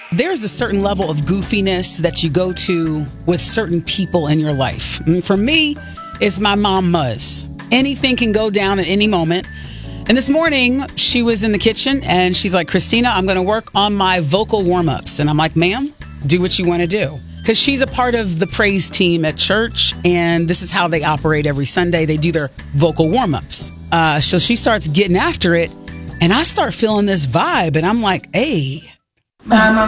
There's a certain level of goofiness that you go to with certain people in your life. And for me, it's my mom, Muzz. Anything can go down at any moment. And this morning, she was in the kitchen and she's like, Christina, I'm going to work on my vocal warm-ups. And I'm like, ma'am, do what you want to do. Because she's a part of the praise team at church, and this is how they operate every Sunday. They do their vocal warm-ups. So she starts getting after it, and I start feeling this vibe, and I'm like, hey.